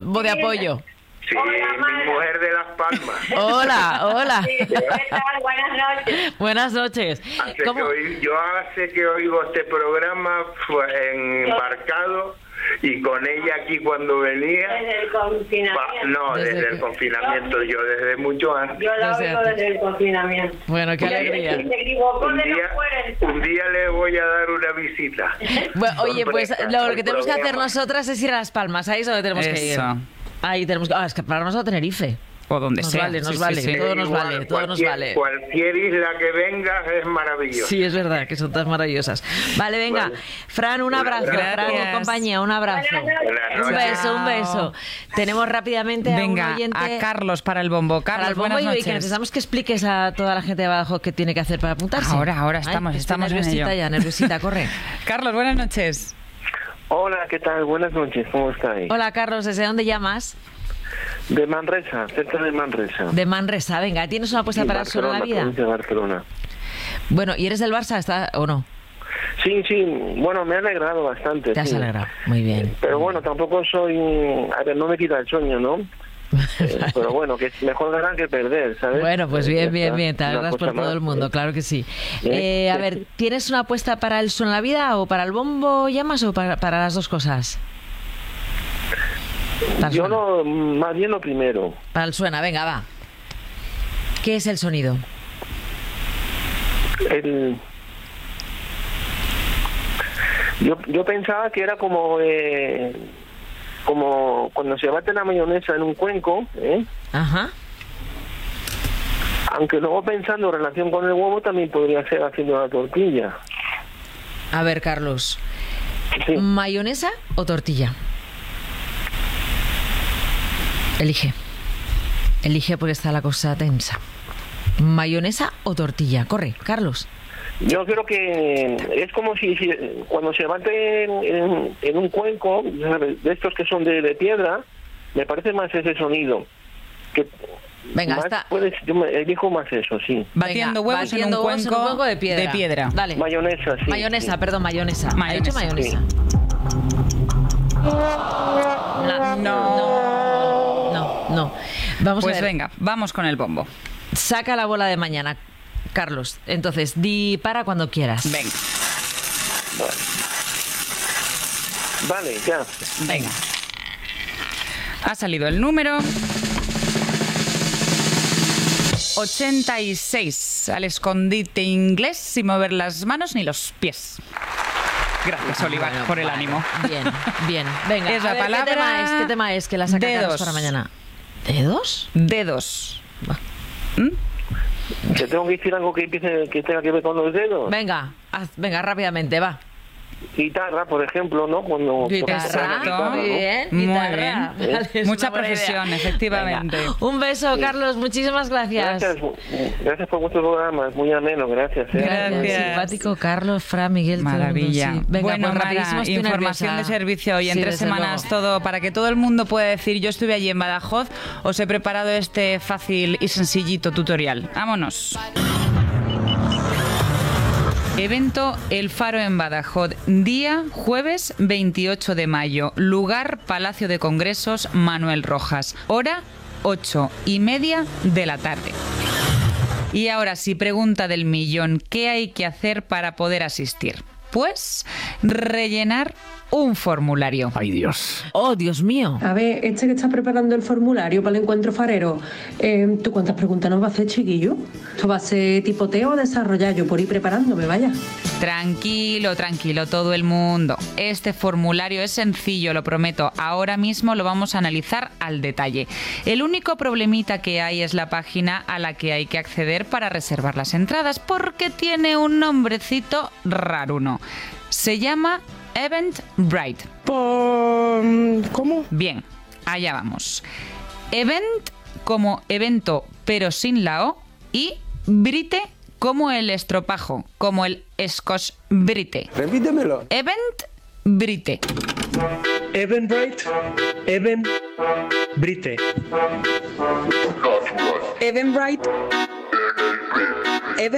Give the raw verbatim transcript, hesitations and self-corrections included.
voz de apoyo. Sí, mi mujer de Las Palmas. Hola, hola. Sí, ¿qué tal? Buenas noches. Buenas noches. Hace ¿Cómo? que oí- yo hace que oigo este programa fue en embarcado y con ella aquí cuando venía. Desde el pa- confinamiento. no, Desde desde, que- el confinamiento, yo desde mucho antes. Yo la Desde oigo antes. desde el confinamiento. Bueno, qué Y alegría. Se equivocó Un de no día, fuerza. un día le voy a dar una visita. Bueno, oye, pues Sorpresa, lo al que tenemos que hacer programa. nosotras es ir a Las Palmas. Ahí es donde tenemos que ir. Eso. Ahí tenemos que... Ah, es que Palmas o Tenerife. O donde Nos sea. vale, nos Sí, sí, vale. sí. Todo nos Igual, vale, todo nos cualquier- vale. Cualquier isla que venga es maravillosa. Sí, es verdad, que son todas maravillosas. Vale, venga. Vale. Fran, un abrazo. Gracias. Fran y compañía, un abrazo. Buenas noches. Un beso, un Chao. beso. Tenemos rápidamente a Venga, un oyente... a Carlos para el bombo. Carlos, para el bombo buenas y noches. que necesitamos que expliques a toda la gente de Badajoz qué tiene que hacer para apuntarse. Ahora, ahora Ay, estamos- que estoy estamos en nerviosita ello. ya, nerviosita, corre. Carlos, buenas noches. Hola, ¿qué tal? Buenas noches, ¿cómo estáis? Hola, Carlos, ¿desde dónde llamas? De Manresa, cerca de Manresa. De Manresa, venga, ¿tienes una apuesta Sí, para el suelo de la Barcelona, vida? provincia de Barcelona. Bueno, ¿y eres del Barça está, o no? Sí, sí, bueno, me ha alegrado bastante. Te has sí. alegrado, muy bien. Pero bueno, tampoco soy... A ver, no me quita el sueño, ¿no? Eh, pero bueno, que es mejor ganar que perder, ¿sabes? Bueno, pues bien, Ya bien, está. bien, te Una alegras cosa por todo más, el mundo, ¿eh? claro que sí. ¿Eh? Eh, a ver, ¿tienes una apuesta para el suelo en la vida o para el bombo llamas o para, para las dos cosas? Para el Yo suena. no, más bien lo primero. Para el suena, venga, va. ¿Qué es el sonido? El... Yo, yo pensaba que era como... Eh, como cuando se bate la mayonesa en un cuenco, ¿eh? Ajá. Aunque luego pensando en relación con el huevo también podría ser haciendo la tortilla. A ver, Carlos, Sí. ¿mayonesa o tortilla? Elige. Elige porque está la cosa tensa. ¿Mayonesa o tortilla? Corre, Carlos. Yo creo que es como si, si cuando se bate en, en- en un cuenco, ¿sabes? De estos que son de, de piedra, me parece más ese sonido. Que Venga, más está. puedes- yo me elijo más eso, sí. Batiendo Venga, huevos, batiendo en, un huevos cuenco en un cuenco de piedra. de piedra. Dale. Mayonesa, sí. Mayonesa, sí. perdón, mayonesa. ¿Ha dicho Mayonesa. mayonesa? No. No, no, no. Vamos Pues a ver. venga, vamos con el bombo. Saca la bola de mañana, Carlos. Entonces, di para cuando quieras. Venga, Vale, ya. venga. Ha salido el número ochenta y seis. Al escondite inglés sin mover las manos ni los pies. Gracias, Olivar, Bueno, por el vale. ánimo. Bien, bien. Venga, Es a la ver, palabra ¿qué tema es? ¿Qué tema es que la saca Carlos dedos. para mañana? ¿Dedos? Dedos. ¿Te tengo que decir algo que empiece que tenga que ver con los dedos? Venga, haz- venga, rápidamente, va. Guitarra, por ejemplo, ¿no? Cuando Guitarra, tocas la guitarra, muy ¿no? bien, Muy guitarra. bien. Vale, es Mucha una buena idea. profesión, efectivamente. Venga, un beso, Carlos, muchísimas gracias. Gracias, gracias por vuestro programa, es muy ameno, gracias. ¿eh? Gracias. Simpático, Carlos, Fran, Miguel. todo el mundo, Maravilla. sí. Venga, bueno, pues Mara, rapidísimo, estoy información nerviosa. de servicio hoy en Sí, tres desde semanas luego. todo para que todo el mundo pueda decir yo estuve allí en Badajoz. Os he preparado este fácil y sencillito tutorial. Vámonos. Evento El Faro en Badajoz, día jueves veintiocho de mayo, lugar Palacio de Congresos Manuel Rojas, hora ocho y media de la tarde. Y ahora sí, pregunta del millón, ¿qué hay que hacer para poder asistir? Pues rellenar un formulario. Ay, Dios. Oh, Dios mío. A ver, este que está preparando el formulario para el encuentro farero, eh, ¿tú cuántas preguntas nos va a hacer, chiquillo? ¿Esto va a ser tipoteo o desarrollar? Yo por ir preparándome, vaya. Tranquilo, tranquilo, todo el mundo. Este formulario es sencillo, lo prometo. Ahora mismo lo vamos a analizar al detalle. El único problemita que hay es la página a la que hay que acceder para reservar las entradas, porque tiene un nombrecito raruno. Se llama Eventbrite. ¿Cómo? Bien, allá vamos. Event como evento pero sin la O y Brite como el estropajo, como el Scotch Brite. Repítemelo. Eventbrite. Eventbrite, Eventbrite. Eventbrite.